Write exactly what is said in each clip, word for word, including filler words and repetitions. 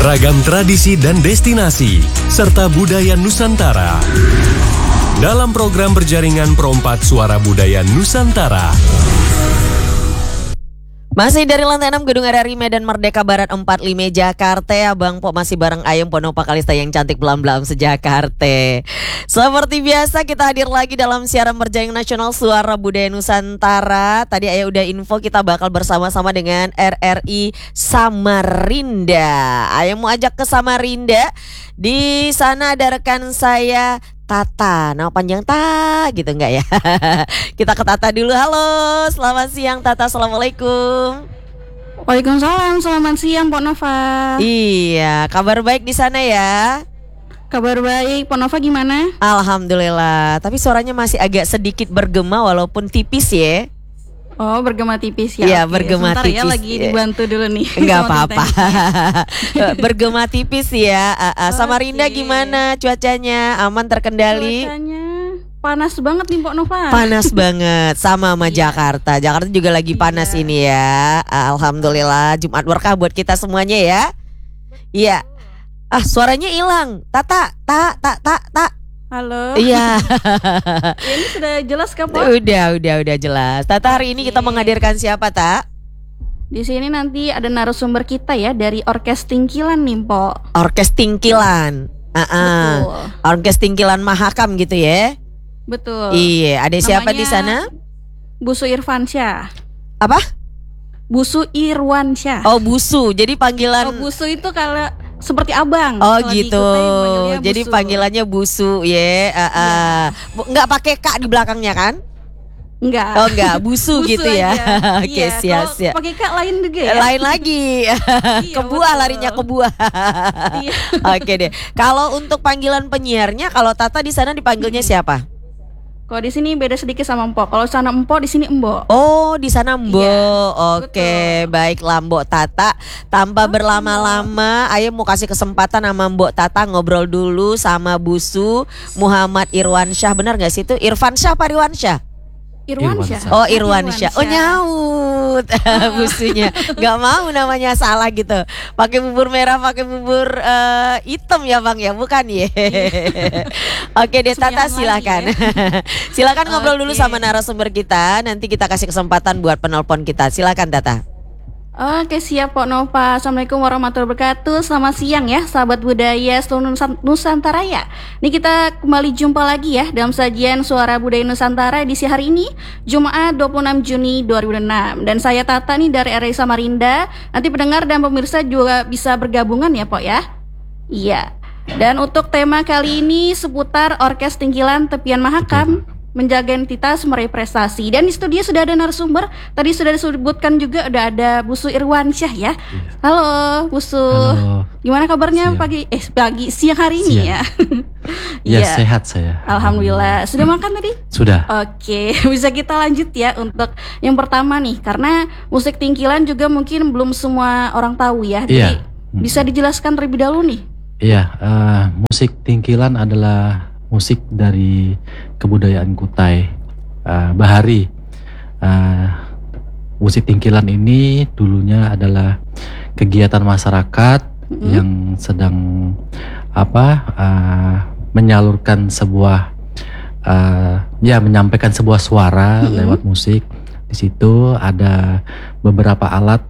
Ragam tradisi dan destinasi, serta budaya Nusantara. Dalam program berjaringan Perompak Suara Budaya Nusantara. Masih dari lantai enam Gedung R R I Medan Merdeka Barat empat puluh lima Jakarta. Abang Po masih bareng Ayem Ponopa Kalista yang cantik belam-belam sejakarta. Seperti biasa kita hadir lagi dalam siaran berjaring nasional Suara Budaya Nusantara. Tadi Ayah udah info kita bakal bersama-sama dengan R R I Samarinda. Ayah mau ajak ke Samarinda. Di sana ada rekan saya Tata, nama panjang Ta gitu enggak ya? Kita ke Tata dulu. Halo, selamat siang Tata, assalamualaikum. Waalaikumsalam, selamat siang Pok Nova. Iya, kabar baik di sana ya? Kabar baik, Pok Nova gimana? Alhamdulillah, tapi suaranya masih agak sedikit bergema walaupun tipis ya. Oh, bergema tipis ya? Iya, oke. bergema Sebentar tipis ya, lagi dibantu dulu nih. Enggak apa-apa. Bergema tipis ya. uh, uh, Samarinda Oke. gimana cuacanya? Aman, terkendali? Cuacanya panas banget nih Pok Nova. Panas banget, sama sama Iya. Jakarta. Jakarta juga lagi panas Iya. ini ya. Alhamdulillah, Jumat berkah buat kita semuanya ya. Iya. Ah, suaranya hilang. Tata, tak, tak, tak, tak. Halo. Iya. Ya, ini sudah jelas kan Pok? Udah, udah, udah jelas. Tata, hari ini kita Oke. menghadirkan siapa, Tak? Di sini nanti ada narasumber kita ya dari Orkes Tingkilan nih Pok. Orkes Tingkilan. Ah, ah. Betul. Orkes Tingkilan Mahakam gitu ya. Betul. Iya, ada siapa di Namanya sana? Busu Irfansyah. Apa? Busu Irwansyah. Oh, Busu. Jadi panggilan Oh, Busu itu kalau seperti abang. Oh Kalau di gitu. Kutai manggilnya Jadi Busu. panggilannya Busu ya. Uh, uh. Bu- Nggak pakai K di belakangnya kan? Enggak. Oh enggak, Busu, Busu gitu ya. aja. Oke, Iya, siap kalau siap. pakai kak lain juga ya. Lain lagi. Iya, Ke buah, betul. larinya ke buah. Iya. Oke deh. Kalau untuk panggilan penyiarnya, kalau Tata di sana dipanggilnya siapa? Kalau di sini beda sedikit sama Empok. Kalau sana Empok, di sini Embo. Oh, di sana Mbo. Iya, Oke, baiklah Mbok Tata. Tanpa berlama-lama, ayo mau kasih kesempatan sama Mbok Tata ngobrol dulu sama Busu Muhammad Irwansyah. Benar nggak sih itu? Irfansyah apa Irwansyah? Irwansyah. Oh, Irwansyah. Oh, nyaut. Busunya. Gak mau namanya salah gitu. Pakai bubur merah, pakai bubur eh, hitam ya Bang ya, bukan ya? Oke deh Tata, Sembilan silakan. lagi Silakan ngobrol dulu Oke. sama narasumber kita. Nanti kita kasih kesempatan buat penelpon kita. Silakan Tata. Oke, siap Pok Nova. Assalamualaikum warahmatullahi wabarakatuh. Selamat siang ya sahabat budaya seluruh Nusan- Nusantara ya. Ini kita kembali jumpa lagi ya dalam sajian Suara Budaya Nusantara edisi hari ini Jumat dua puluh enam Juni dua ribu enam. Dan saya Tata nih dari R R I Samarinda. Nanti pendengar dan pemirsa juga bisa bergabungan ya Pok ya. Iya. Dan untuk tema kali ini seputar Orkes Tingkilan Tepian Mahakam, menjaga identitas meraih prestasi. Dan di studio sudah ada narasumber. Tadi sudah disebutkan juga udah ada Busu Irwansyah ya. Halo Busu. Halo. Gimana kabarnya Siang. pagi eh pagi siang hari ini Siang. ya? Ya Iya. sehat saya. Alhamdulillah. Sudah makan tadi? Sudah. Oke, bisa kita lanjut ya untuk yang pertama nih, karena musik Tingkilan juga mungkin belum semua orang tahu ya. Jadi Iya. Hmm. bisa dijelaskan terlebih dahulu nih. Iya, eh, musik Tingkilan adalah musik dari kebudayaan Kutai, eh, Bahari. Eh, musik Tingkilan ini dulunya adalah kegiatan masyarakat Mm-mm. yang sedang apa eh, menyalurkan sebuah eh, ya menyampaikan sebuah suara Mm-mm. lewat musik. Di situ ada beberapa alat.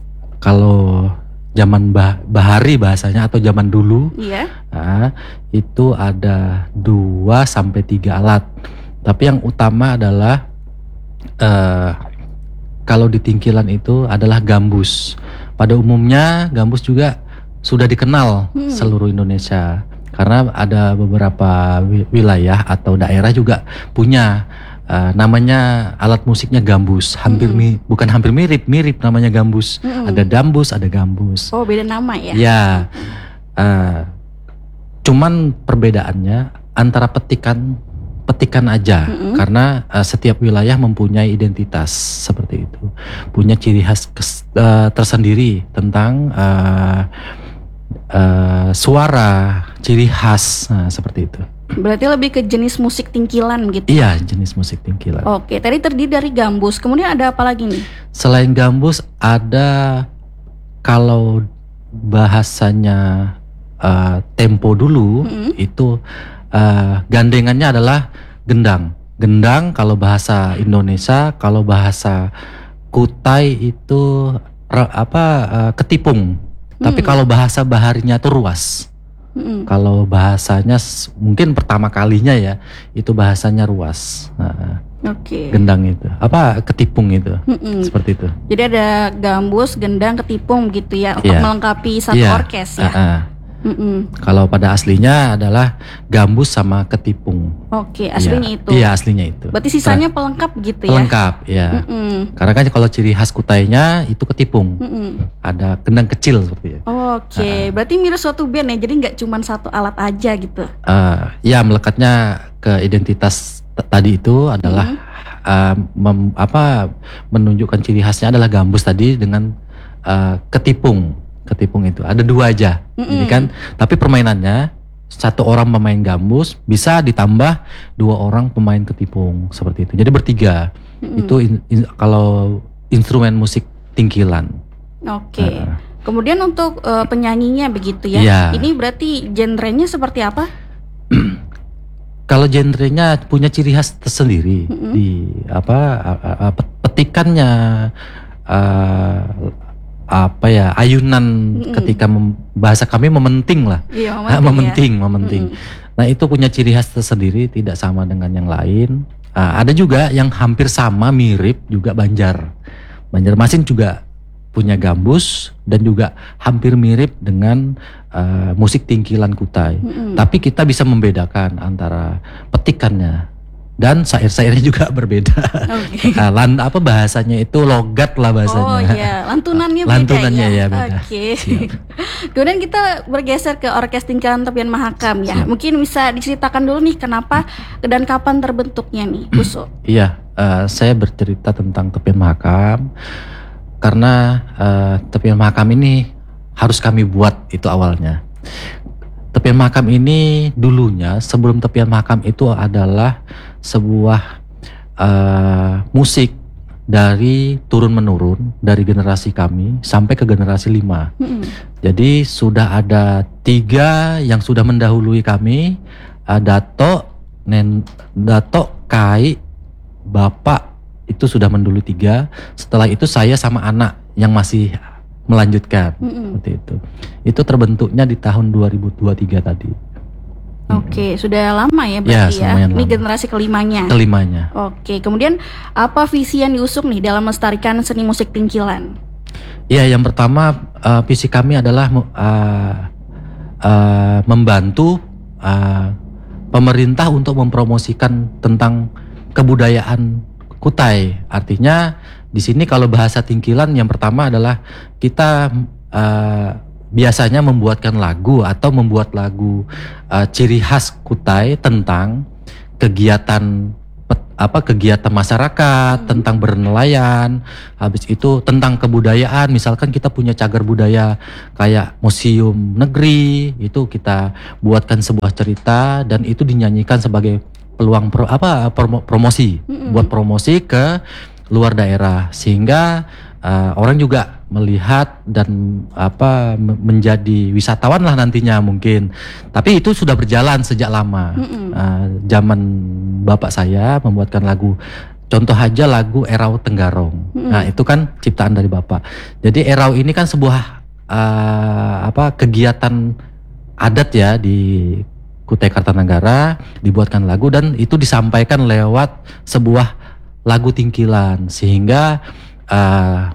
Kalau zaman bah- bahari bahasanya atau zaman dulu, Iya. nah, itu ada dua sampai tiga alat. Tapi yang utama adalah eh, kalau di Tingkilan itu adalah gambus. Pada umumnya gambus juga sudah dikenal Hmm. seluruh Indonesia karena ada beberapa wi- wilayah atau daerah juga punya eh, namanya alat musiknya gambus. Hampir Hmm. mi- bukan hampir mirip, mirip namanya gambus. Mm-mm. Ada dambus, ada gambus. Oh, beda nama ya? Ya, eh, cuman perbedaannya antara petikan petikan aja, Mm-mm. karena eh, setiap wilayah mempunyai identitas seperti itu, punya ciri khas kes- eh, tersendiri tentang eh, eh, suara, ciri khas, nah, seperti itu. Berarti lebih ke jenis musik Tingkilan gitu. Iya, jenis musik Tingkilan. Oke, tadi terdiri dari gambus. Kemudian ada apa lagi nih? Selain gambus ada, kalau bahasanya uh, tempo dulu Mm-mm. itu uh, gandengannya adalah gendang. Gendang kalau bahasa Indonesia, kalau bahasa Kutai itu ra- apa uh, ketipung. Tapi Mm. kalau bahasa Baharinya itu ruas. Mm-mm. Kalau bahasanya s- mungkin pertama kalinya ya itu bahasanya ruas. Nah, Oke. gendang itu apa ketipung itu Mm-mm. seperti itu. Jadi ada gambus, gendang, ketipung gitu ya untuk Iya. melengkapi satu Iya, orkes ya. ah, ah. Mm-mm. Kalau pada aslinya adalah gambus sama ketipung. Oke, aslinya Iya, itu. Iya, aslinya itu. Berarti sisanya pelengkap gitu ya. Pelengkap, ya. Mm-mm. Karena kan kalau ciri khas Kutainya itu ketipung. Mm-mm. Ada gendang kecil seperti itu. Oke, berarti mirip suatu band ya. Jadi nggak cuma satu alat aja gitu. Eh, ya melekatnya ke identitas t- tadi itu adalah eh, mem- apa menunjukkan ciri khasnya adalah gambus tadi dengan eh, ketipung. Ketipung itu ada dua aja. Jadi kan, tapi permainannya satu orang pemain gambus bisa ditambah dua orang pemain ketipung seperti itu. Jadi bertiga. Itu in- in- kalau instrumen musik tingkilan. Oke. Heeh. Kemudian untuk eh, penyanyinya begitu ya. Iya. Ini berarti genrenya seperti apa? Kalau genrenya punya ciri khas tersendiri di apa a- a- a- pet- petikannya eh, apa ya ayunan ketika mem- bahasa kami mementing lah. Iya, Ah, mementing, mementing. Mm-mm. Nah itu punya ciri khas tersendiri, tidak sama dengan yang lain. Ah, ada juga yang hampir sama, mirip juga Banjar. Banjarmasin juga punya gambus dan juga hampir mirip dengan ah, musik tingkilan Kutai. Mm-mm. Tapi kita bisa membedakan antara petikannya dan syair-syairnya juga berbeda. Oke. Ah, lan apa bahasanya itu logat lah bahasanya. Oh iya, lantunannya beda Lantunannya ya. ya, beda. Oke. Siap. Kemudian kita bergeser ke Orkes Tingkilan Tepian Mahakam ya. Siap. Mungkin bisa diceritakan dulu nih kenapa dan kapan terbentuknya nih, Buso. Iya, eh, saya bercerita tentang Tepian Mahakam karena eh, Tepian Mahakam ini harus kami buat itu awalnya. Tepian Mahakam ini dulunya sebelum Tepian Mahakam itu adalah sebuah eh, musik dari turun menurun dari generasi kami sampai ke generasi lima. Mm-mm. Jadi sudah ada tiga yang sudah mendahului kami, eh, Dato, Nen, Dato, Kai, Bapak itu sudah mendahului tiga. Setelah itu saya sama anak yang masih melanjutkan Mm-mm. seperti itu. Itu terbentuknya di tahun dua ribu dua puluh tiga tadi. Oke, sudah lama ya Ya, berarti ya. lumayan Ini lama. generasi kelimanya. Kelimanya. Oke, kemudian apa visi yang diusung nih dalam melestarikan seni musik tingkilan? Ya, yang pertama eh, visi kami adalah eh, eh, membantu eh, pemerintah untuk mempromosikan tentang kebudayaan Kutai. Artinya di sini kalau bahasa tingkilan yang pertama adalah kita eh, biasanya membuatkan lagu atau membuat lagu eh, ciri khas Kutai tentang kegiatan pet- apa kegiatan masyarakat, tentang bernelayan, habis itu tentang kebudayaan. Misalkan kita punya cagar budaya kayak museum negeri, itu kita buatkan sebuah cerita dan itu dinyanyikan sebagai peluang pro, apa promo- promosi, buat promosi ke luar daerah sehingga uh, orang juga melihat dan apa me- menjadi wisatawan lah nantinya mungkin. Tapi itu sudah berjalan sejak lama. Uh, zaman bapak saya membuatkan lagu, contoh aja lagu Erau Tenggarong. Nah itu kan ciptaan dari bapak. Jadi Erau ini kan sebuah uh, apa kegiatan adat ya di Kutai Kartanegara, dibuatkan lagu dan itu disampaikan lewat sebuah lagu tingkilan sehingga uh,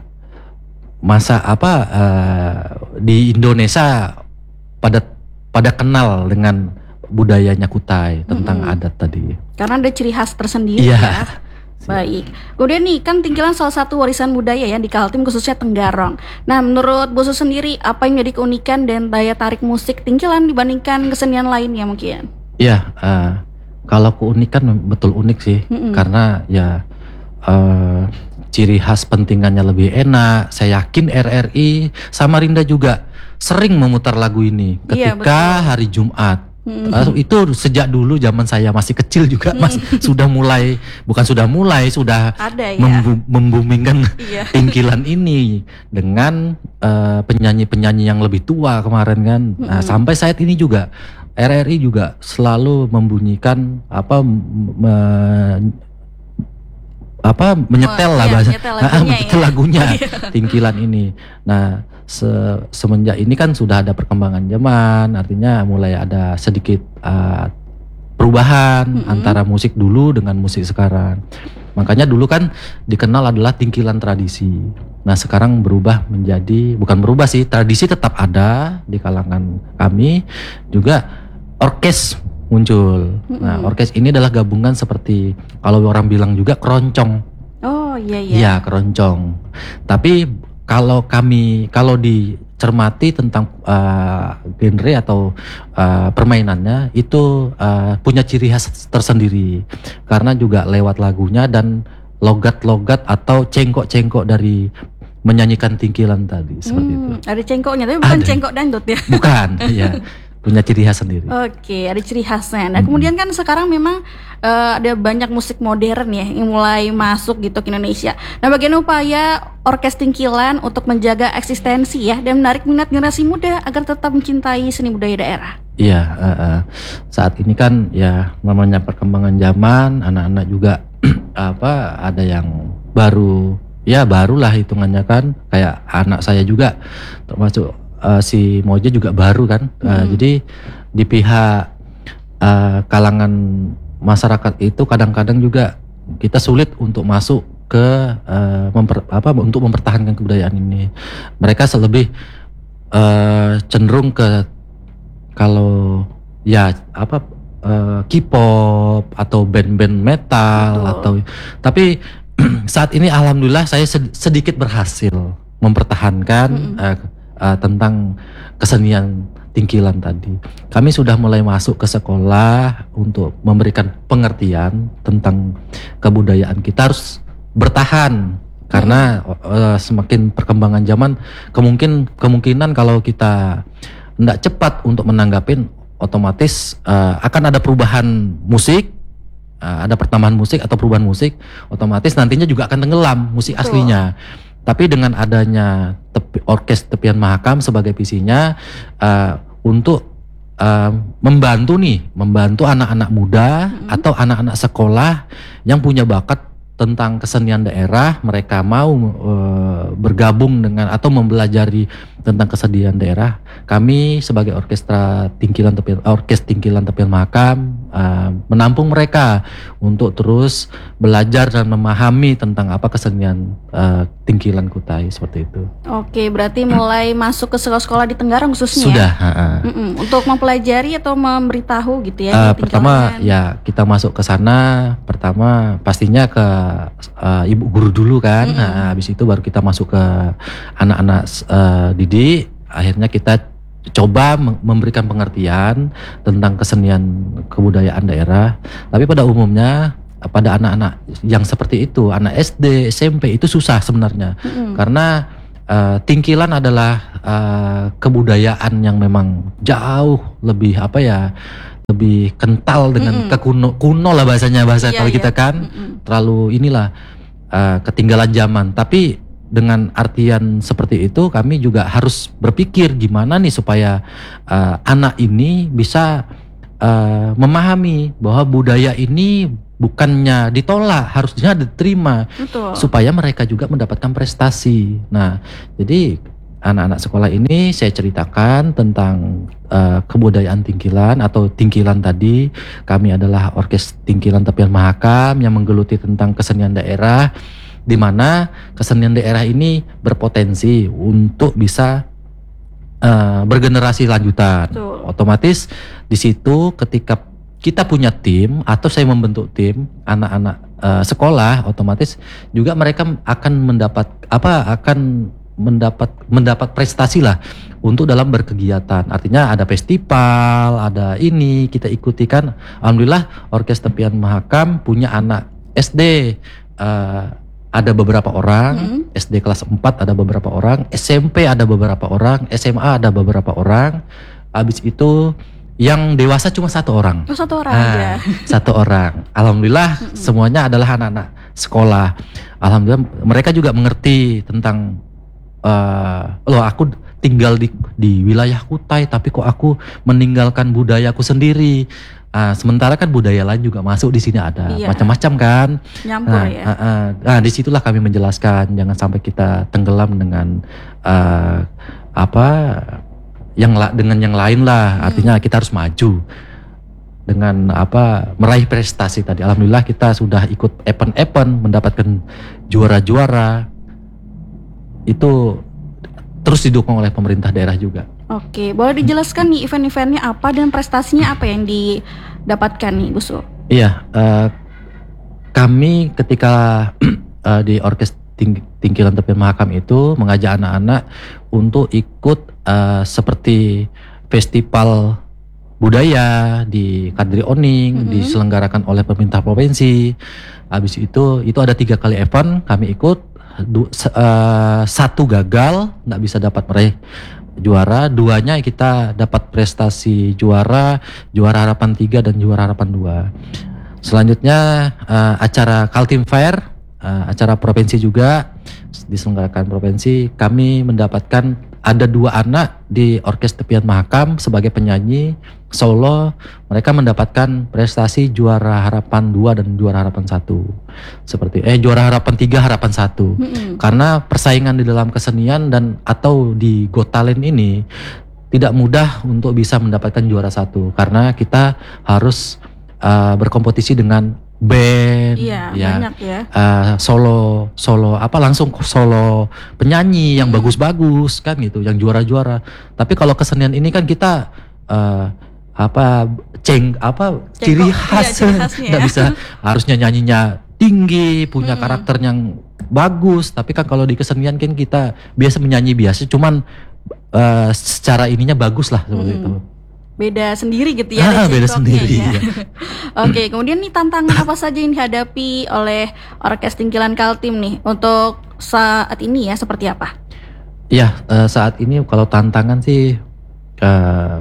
masa apa uh, di Indonesia pada pada kenal dengan budayanya Kutai tentang Mm-mm. adat tadi. Karena ada ciri khas tersendiri Iya. ya. Baik. Kemudian nih kan tingkilan salah satu warisan budaya ya di Kaltim khususnya Tenggarong. Nah menurut Busu sendiri apa yang menjadi keunikan dan daya tarik musik tingkilan dibandingkan kesenian lainnya mungkin? Iya, uh, kalau keunikan betul unik sih Mm-mm. karena ya uh, ciri khas pentingannya lebih enak. Saya yakin R R I Samarinda juga sering memutar lagu ini Iya, ketika betul. hari Jumat. Hmm. Uh, itu sejak dulu zaman saya masih kecil juga mas sudah mulai bukan sudah mulai sudah Ada ya. membu- membumingkan Iya. tingkilan ini dengan uh, penyanyi-penyanyi yang lebih tua kemarin kan. Nah, sampai saat ini juga R R I juga selalu membunyikan apa me- apa menyetel Oh, lah iya, bahasa menyetel Ah, lagunya menyetel ya. lagunya Oh, iya. tingkilan ini. Nah se- semenjak ini kan sudah ada perkembangan zaman, artinya mulai ada sedikit uh, perubahan Mm-mm. antara musik dulu dengan musik sekarang. Makanya dulu kan dikenal adalah tingkilan tradisi. Nah sekarang berubah menjadi, bukan berubah sih, tradisi tetap ada di kalangan kami, juga orkes muncul. Nah orkes ini adalah gabungan seperti kalau orang bilang juga keroncong. Oh iya iya. Iya keroncong. Tapi kalau kami kalau dicermati tentang uh, genre atau uh, permainannya itu uh, punya ciri khas tersendiri karena juga lewat lagunya dan logat-logat atau cengkok-cengkok dari menyanyikan tingkilan tadi seperti itu. Hmm, ada cengkoknya tapi bukan Ada. cengkok dangdut ya. Bukan, ya punya ciri khas sendiri. Oke, ada ciri khasnya. Nah, kemudian kan sekarang memang eh, ada banyak musik modern ya yang mulai masuk gitu ke Indonesia. Nah, bagaimana upaya orkes tingkilan untuk menjaga eksistensi ya dan menarik minat generasi muda agar tetap mencintai seni budaya daerah? Iya, uh, uh, saat ini kan ya namanya perkembangan zaman, anak-anak juga apa ada yang baru, ya barulah hitungannya kan, kayak anak saya juga termasuk uh, si Moje juga baru kan, uh, jadi di pihak uh, kalangan masyarakat itu kadang-kadang juga kita sulit untuk masuk ke uh, memper, apa untuk mempertahankan kebudayaan ini. Mereka lebih uh, cenderung ke kalau ya apa uh, K-pop atau band-band metal. Betul. Atau tapi saat ini alhamdulillah saya sed- sedikit berhasil mempertahankan uh, uh, tentang kesenian tingkilan tadi. Kami sudah mulai masuk ke sekolah untuk memberikan pengertian tentang kebudayaan kita harus bertahan karena uh, semakin perkembangan zaman kemungkin kemungkinan kalau kita tidak cepat untuk menanggapin otomatis uh, akan ada perubahan musik, uh, ada pertambahan musik atau perubahan musik, otomatis nantinya juga akan tenggelam musik Betul. aslinya. Tapi dengan adanya tepi, orkes tepian Mahakam sebagai visinya uh, untuk uh, membantu nih, membantu anak-anak muda Mm-mm. atau anak-anak sekolah yang punya bakat tentang kesenian daerah, mereka mau uh, bergabung dengan atau mempelajari tentang kesenian daerah. Kami sebagai orkestra tingkilan tepian orkes tingkilan tepian Mahakam uh, menampung mereka untuk terus belajar dan memahami tentang apa kesenian uh, tingkilan Kutai seperti itu. Oke, berarti mulai masuk ke sekolah-sekolah di Tenggarong khususnya. Sudah. ha-ha. Mm-mm, untuk mempelajari atau memberitahu gitu ya. Uh, di pertama tingkalan. ya kita masuk ke sana, pertama pastinya ke uh, ibu guru dulu kan. Mm-mm. Nah, habis itu baru kita masuk ke anak-anak uh, didik. Akhirnya kita coba mem- memberikan pengertian tentang kesenian kebudayaan daerah. Tapi pada umumnya pada anak-anak yang seperti itu, anak S D, S M P itu susah sebenarnya. Mm-mm. Karena uh, tingkilan adalah uh, kebudayaan yang memang jauh lebih apa ya, lebih kental dengan Mm-mm. kekuno kuno lah bahasanya bahasa Iya, kalau iya. kita kan Mm-mm. terlalu inilah uh, ketinggalan zaman. Tapi dengan artian seperti itu kami juga harus berpikir gimana nih supaya uh, anak ini bisa uh, memahami bahwa budaya ini bukannya ditolak, harusnya diterima Betul. supaya mereka juga mendapatkan prestasi. Nah, jadi anak-anak sekolah ini saya ceritakan tentang uh, kebudayaan tingkilan atau tingkilan tadi. Kami adalah orkes tingkilan tepian Mahakam yang menggeluti tentang kesenian daerah, di mana kesenian daerah ini berpotensi untuk bisa uh, bergenerasi lanjutan. Betul. Otomatis di situ ketika kita punya tim atau saya membentuk tim anak-anak uh, sekolah, otomatis juga mereka akan mendapat apa akan mendapat mendapat prestasi lah untuk dalam berkegiatan. Artinya ada festival, ada ini kita ikuti kan. Alhamdulillah orkes tepian Mahakam punya anak S D uh, ada beberapa orang, Mm. S D kelas empat ada beberapa orang, S M P ada beberapa orang, S M A ada beberapa orang. Habis itu Yang dewasa cuma satu orang. Oh, satu orang Ah, aja. Satu orang. Alhamdulillah semuanya adalah anak-anak sekolah. Alhamdulillah mereka juga mengerti tentang eh loh aku tinggal di di wilayah Kutai tapi kok aku meninggalkan budayaku sendiri. Ah, sementara kan budaya lain juga masuk di sini ada Iya. macam-macam kan. Nyampur Nah, ya. ah, ah. Nah, disitulah kami menjelaskan jangan sampai kita tenggelam dengan eh, apa yang la- dengan yang lain lah. Artinya kita harus maju dengan apa meraih prestasi tadi. Alhamdulillah kita sudah ikut event-event mendapatkan juara-juara. Itu terus didukung oleh pemerintah daerah juga. Oke, boleh dijelaskan nih event-eventnya apa dan prestasinya apa yang didapatkan nih, Bu Sul? Iya, eh, kami ketika eh, di Orkes Ting- Tingkilan Tepian Mahakam itu mengajak anak-anak untuk ikut eh, seperti festival budaya di Kadri Oning, Mhm. diselenggarakan oleh pemerintah provinsi. Habis itu itu ada tiga kali event kami ikut. Du- se- eh, satu gagal, nggak bisa dapat meraih juara, duanya kita dapat prestasi juara, juara harapan tiga dan juara harapan dua. Selanjutnya eh, acara Kaltim Fair, eh, acara provinsi juga diselenggarakan provinsi. Kami mendapatkan ada dua anak di Orkes Tepian Mahakam sebagai penyanyi solo. Mereka mendapatkan prestasi juara harapan dua dan juara harapan satu. Seperti eh juara harapan tiga, harapan satu. Mm-mm. Karena persaingan di dalam kesenian dan atau di Got Talent ini tidak mudah untuk bisa mendapatkan juara satu karena kita harus uh, berkompetisi dengan band, Iya, ya, banyak ya. uh, solo, solo apa langsung solo penyanyi yang bagus-bagus kan gitu, yang juara-juara. Tapi kalau kesenian ini kan kita uh, apa ceng apa ciri Cengkok, khas, iya, ciri khasnya nggak ya. bisa harusnya nyanyinya tinggi, punya Hmm. karakter yang bagus. Tapi kan kalau di kesenian kan kita biasa menyanyi biasa, cuman uh, secara ininya bagus lah seperti Hmm. itu. Beda sendiri gitu ya. Ah, ada beda cengkoknya sendiri, ya. iya. Oke, kemudian nih tantangan apa saja yang dihadapi oleh Orkes Tingkilan Kaltim nih untuk saat ini ya, seperti apa? Ya, eh, saat ini kalau tantangan sih eh,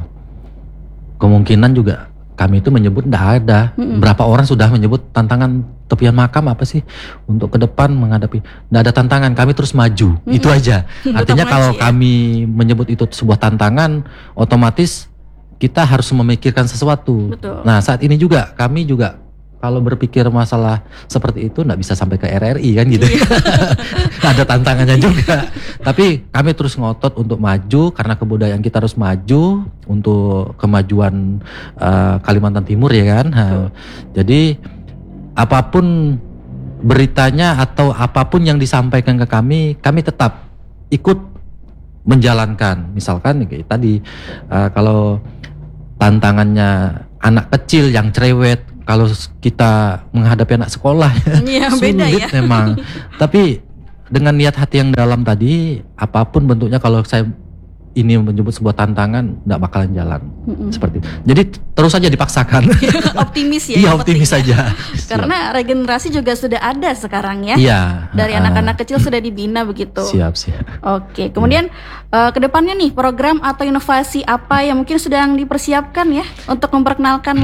kemungkinan juga kami itu menyebut tidak ada. Mm-mm. Berapa orang sudah menyebut tantangan Tepian Mahakam apa sih untuk ke depan menghadapi? Tidak ada tantangan, kami terus maju. Mm-mm. Itu aja. Tetap Artinya maju kalau ya. kami menyebut itu sebuah tantangan, otomatis kita harus memikirkan sesuatu. Betul. Nah, saat ini juga kami juga kalau berpikir masalah seperti itu nggak bisa sampai ke R R I kan gitu. Iya. Ada tantangannya juga. Tapi kami terus ngotot untuk maju karena kebudayaan kita harus maju untuk kemajuan eh, Kalimantan Timur ya kan. Nah, jadi apapun beritanya atau apapun yang disampaikan ke kami, kami tetap ikut menjalankan. Misalkan kayak tadi eh, kalau tantangannya anak kecil yang cerewet, kalau kita menghadapi anak sekolah Iya, beda sulit ya. memang. Tapi dengan niat hati yang dalam tadi, apapun bentuknya, kalau saya ini menyebut sebuah tantangan, nggak bakalan jalan. Mm-mm. Seperti itu. Jadi terus saja dipaksakan. Optimis ya. Iya, yang penting optimis ya. saja. Karena regenerasi juga sudah ada sekarang ya. Iya. Dari ah, anak-anak kecil sudah dibina begitu. Siap, siap. Oke, kemudian eh, ke depannya nih program atau inovasi apa yang mungkin sedang dipersiapkan ya untuk memperkenalkan